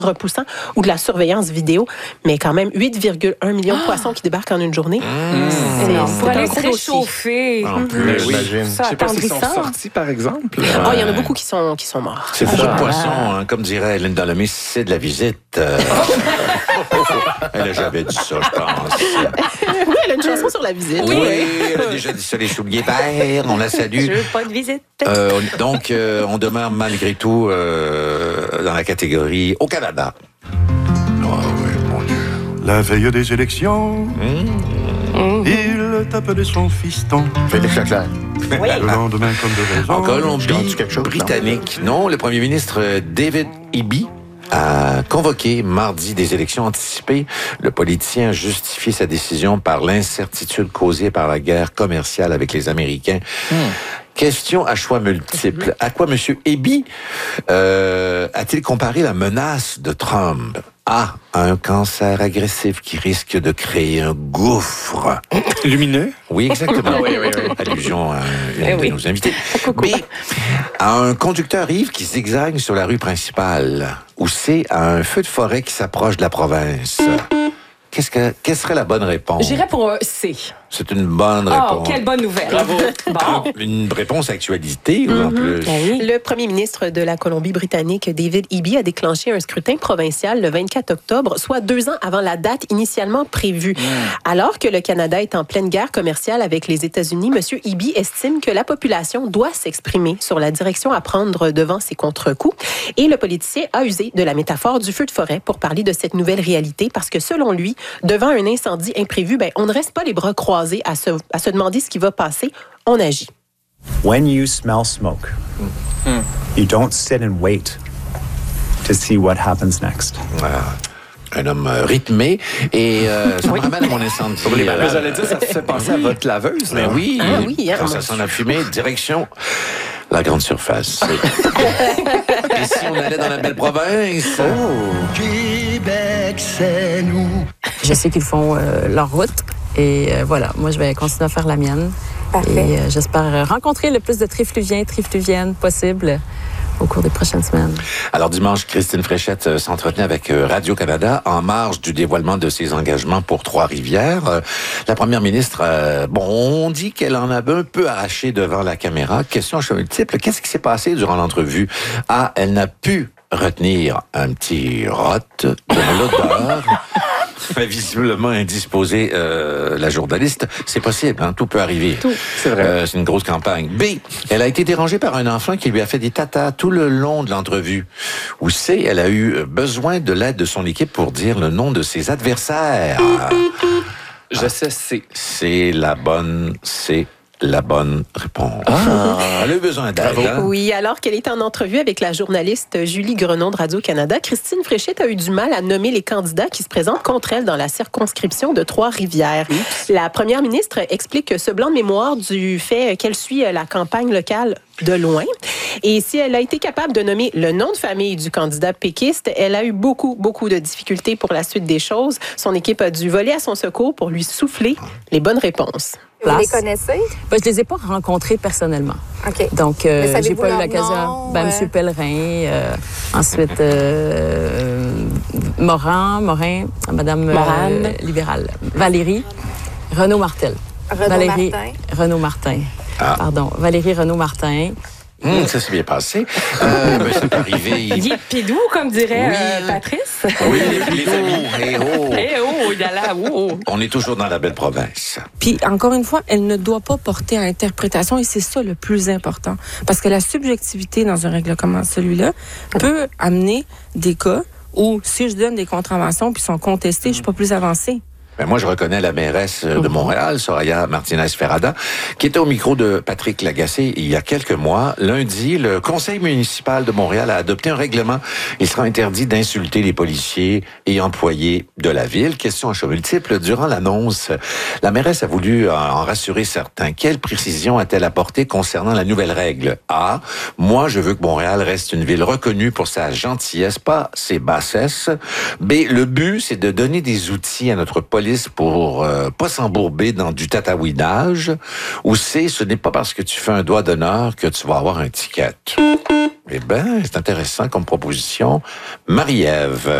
repoussant ou de la surveillance vidéo, mais quand même 8,1 millions de poissons qui débarquent en une journée. C'est énorme. Pour aller se réchauffer. En plus, j'imagine. Ça Je sais pas s'ils sont attendrissant. sortis, par exemple. Il y en a beaucoup qui sont morts. C'est pas du poisson, hein, comme dirait Hélène Dallamy, c'est de la visite. Elle a jamais dit ça, je pense. Oui, elle a une chanson sur la visite. Oui, elle a déjà dit ça, les souliers verts, on la salue. Je veux pas de visite. Donc, on demeure malgré tout dans la catégorie au Canada. La veille des élections, il tape de son fiston. Félix Leclerc. Le lendemain, comme de raison. En J'ai Colombie entendu quelque chose, britannique, non, le premier ministre David Eby a convoqué mardi des élections anticipées. Le politicien a justifié sa décision par l'incertitude causée par la guerre commerciale avec les Américains. Question à choix multiples. À quoi M. Eby a-t-il comparé la menace de Trump? A. À un cancer agressif qui risque de créer un gouffre. Lumineux? Oui, exactement. Oui. Allusion à une de nos invités. B. À un conducteur ivre qui zigzague sur la rue principale. Ou C. À un feu de forêt qui s'approche de la province. Quelle serait la bonne réponse? J'irais pour C. C'est une bonne Oh, réponse. quelle bonne nouvelle. Bravo. Bon. Une réponse actualité, ou en plus? Le premier ministre de la Colombie-Britannique, David Eby, a déclenché un scrutin provincial le 24 octobre, soit 2 ans avant la date initialement prévue. Alors que le Canada est en pleine guerre commerciale avec les États-Unis, M. Eby estime que la population doit s'exprimer sur la direction à prendre devant ces contre-coups. Et le politicien a usé de la métaphore du feu de forêt pour parler de cette nouvelle réalité, parce que selon lui, devant un incendie imprévu, on ne reste pas les bras croisés à se demander ce qui va passer. On agit. When you smell smoke, you don't sit and wait to see what happens next. Un homme rythmé. Et ça me ramène à mon incendie. Mais j'allais dire, ça te fait penser à votre laveuse, là. Mais oui, oui, quand ça sent la fumée, direction la grande surface. Et si on allait dans la belle province? Québec, c'est nous. Je sais qu'ils font leur route. Et voilà, moi, je vais continuer à faire la mienne. Parfait. Et j'espère rencontrer le plus de trifluviennes possible au cours des prochaines semaines. Alors, dimanche, Christine Fréchette s'entretenait avec Radio-Canada en marge du dévoilement de ses engagements pour Trois-Rivières. La première ministre, on dit qu'elle en avait un peu arraché devant la caméra. Question à choix multiple. Qu'est-ce qui s'est passé durant l'entrevue? A, elle n'a pu retenir un petit rot de l'odeur. Visiblement indisposée, la journaliste. C'est possible, hein, tout peut arriver. Tout. C'est vrai. C'est une grosse campagne. B, elle a été dérangée par un enfant qui lui a fait des tatas tout le long de l'entrevue. Ou C, elle a eu besoin de l'aide de son équipe pour dire le nom de ses adversaires. Je sais, c'est... C'est la bonne réponse. Elle a eu besoin d'aide. Hein? Oui, alors qu'elle était en entrevue avec la journaliste Julie Grenon de Radio-Canada, Christine Fréchette a eu du mal à nommer les candidats qui se présentent contre elle dans la circonscription de Trois-Rivières. La première ministre explique ce blanc de mémoire du fait qu'elle suit la campagne locale de loin. Et si elle a été capable de nommer le nom de famille du candidat péquiste, elle a eu beaucoup de difficultés pour la suite des choses. Son équipe a dû voler à son secours pour lui souffler les bonnes réponses. Vous les connaissez? Je les ai pas rencontrés personnellement. OK. Donc, j'ai pas eu leur l'occasion. nom, M. Pellerin, ensuite Morin, Mme Morane. libérale, Valérie Renaud-Martel. Renaud Martin. Pardon, Valérie Renaud-Martin. Ça s'est bien passé. Ça peut arriver. Il est pédou, comme dirait Patrice. Oui, les amis. On est toujours dans la belle province. Puis, encore une fois, elle ne doit pas porter à interprétation et c'est ça le plus important. Parce que la subjectivité dans un règlement comme celui-là peut amener des cas où, si je donne des contraventions puis sont contestées, je suis pas plus avancée. Ben moi, je reconnais la mairesse de Montréal, Soraya Martinez-Ferrada, qui était au micro de Patrick Lagacé il y a quelques mois. Lundi, le conseil municipal de Montréal a adopté un règlement. Il sera interdit d'insulter les policiers et employés de la ville. Question à choix multiple. Durant l'annonce, la mairesse a voulu en rassurer certains. Quelle précision a-t-elle apportée concernant la nouvelle règle? A. Moi, je veux que Montréal reste une ville reconnue pour sa gentillesse, pas ses bassesses. B. Le but, c'est de donner des outils à notre police police pour pas s'embourber dans du tatouinage, ou C, ce n'est pas parce que tu fais un doigt d'honneur que tu vas avoir un ticket. Eh bien, c'est intéressant comme proposition. Marie-Ève.